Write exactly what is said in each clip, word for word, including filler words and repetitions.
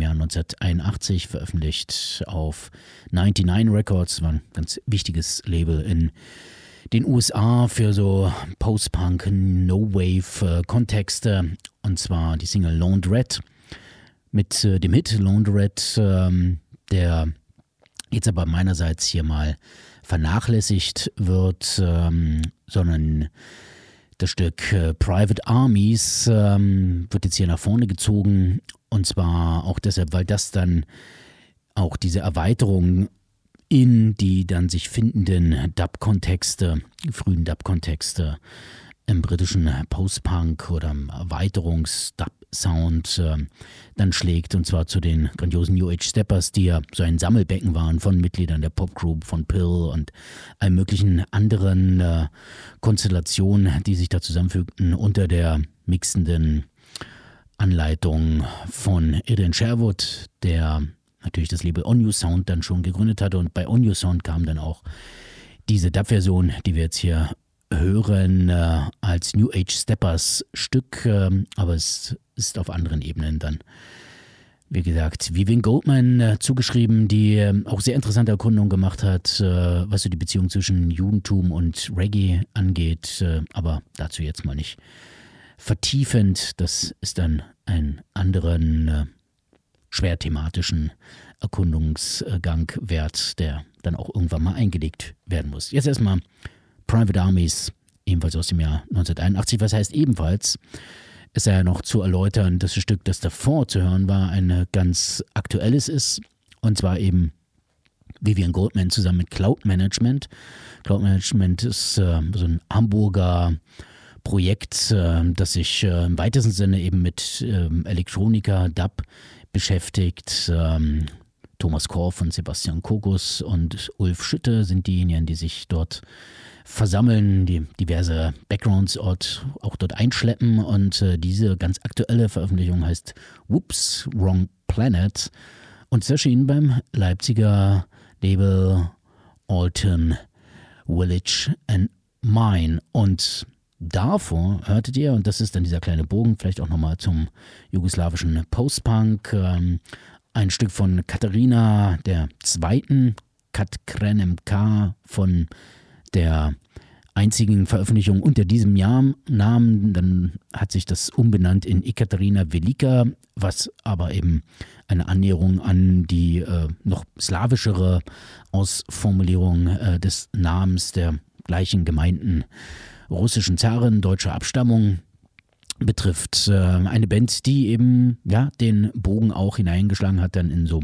Jahr neunzehnhunderteinundachtzig, veröffentlicht auf neunundneunzig Records, war ein ganz wichtiges Label in den U S A für so Post-Punk, No-Wave-Kontexte, und zwar die Single Laundrette mit äh, dem Hit Laundrette, ähm, der jetzt aber meinerseits hier mal vernachlässigt wird, ähm, sondern das Stück äh, Private Armies ähm, wird jetzt hier nach vorne gezogen, und zwar auch deshalb, weil das dann auch diese Erweiterung in die dann sich findenden Dub-Kontexte, frühen Dub-Kontexte im britischen Post-Punk oder im Erweiterungs-Dub-Sound äh, dann schlägt, und zwar zu den grandiosen New Age Steppers, die ja so ein Sammelbecken waren von Mitgliedern der Popgroup, von Pill und allen möglichen anderen äh, Konstellationen, die sich da zusammenfügten unter der mixenden Anleitung von Adrian Sherwood, der natürlich das Label On You Sound dann schon gegründet hatte, und bei On You Sound kam dann auch diese Dub-Version, die wir jetzt hier hören, äh, als New Age Steppers Stück, äh, aber es ist auf anderen Ebenen dann, wie gesagt, Vivian Goldman äh, zugeschrieben, die äh, auch sehr interessante Erkundungen gemacht hat, äh, was so die Beziehung zwischen Judentum und Reggae angeht, äh, aber dazu jetzt mal nicht vertiefend. Das ist dann einen anderen äh, schwer thematischen Erkundungsgang wert, der dann auch irgendwann mal eingelegt werden muss. Jetzt erstmal Private Armies, ebenfalls aus dem Jahr neunzehnhunderteinundachtzig. Was heißt ebenfalls? Es sei ja noch zu erläutern, dass das Stück, das davor zu hören war, ein ganz aktuelles ist. Und zwar eben Vivian Goldman zusammen mit Cloud Management. Cloud Management ist äh, so ein Hamburger Projekt, äh, das sich äh, im weitesten Sinne eben mit äh, Elektronika, Dub beschäftigt. Ähm, Thomas Korff und Sebastian Kokus und Ulf Schütte sind diejenigen, die sich dort versammeln, die diverse Backgrounds dort, auch dort einschleppen, und äh, diese ganz aktuelle Veröffentlichung heißt Whoops, Wrong Planet und ist erschienen beim Leipziger Label Alton Village and Mine. Und davor hörtet ihr, und das ist dann dieser kleine Bogen, vielleicht auch nochmal zum jugoslawischen Post-Punk, ähm, ein Stück von Katharina der Zweiten, Kat Krenem K, von der einzigen Veröffentlichung unter diesem Jahr Namen. Dann hat sich das umbenannt in Ekaterina Velika, was aber eben eine Annäherung an die äh, noch slawischere Ausformulierung äh, des Namens der gleichen gemeinten russischen Zarin deutscher Abstammung betrifft. Äh, eine Band, die eben ja den Bogen auch hineingeschlagen hat dann in so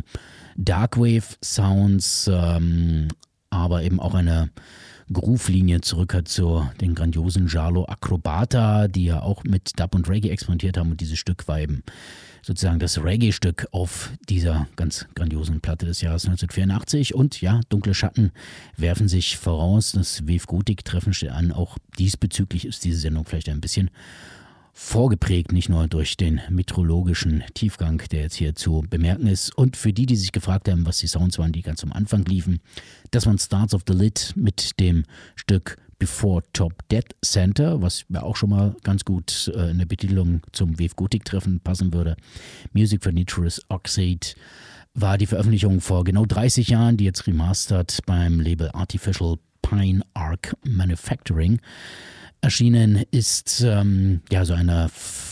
Darkwave-Sounds, ähm, aber eben auch eine Groove-Linie zurück hat zu den grandiosen Jarlo Acrobata, die ja auch mit Dub und Reggae experimentiert haben, und dieses Stück war eben sozusagen das Reggae-Stück auf dieser ganz grandiosen Platte des Jahres neunzehnhundertvierundachtzig. Und ja, dunkle Schatten werfen sich voraus, das Wave-Gotik-Treffen steht an. Auch diesbezüglich ist diese Sendung vielleicht ein bisschen vorgeprägt, nicht nur durch den meteorologischen Tiefgang, der jetzt hier zu bemerken ist. Und für die, die sich gefragt haben, was die Sounds waren, die ganz am Anfang liefen, das waren Starts of the Lid mit dem Stück Before Top Dead Center, was ja auch schon mal ganz gut äh, in der Betitelung zum Wave-Gotik-Treffen passen würde. Music for Nitrous Oxide war die Veröffentlichung vor genau dreißig Jahren, die jetzt remastert beim Label Artificial Pine Arc Manufacturing erschienen ist. Ähm, ja, so eine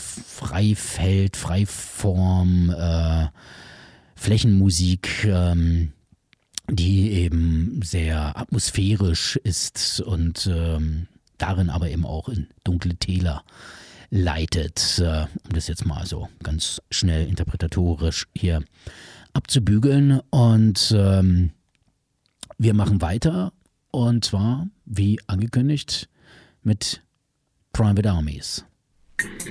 Freifeld, Freiform, äh, Flächenmusik, ähm, die eben sehr atmosphärisch ist und ähm, darin aber eben auch in dunkle Täler leitet, äh, um das jetzt mal so ganz schnell interpretatorisch hier abzubügeln. Und ähm, wir machen weiter, und zwar, wie angekündigt, mit Private Armies.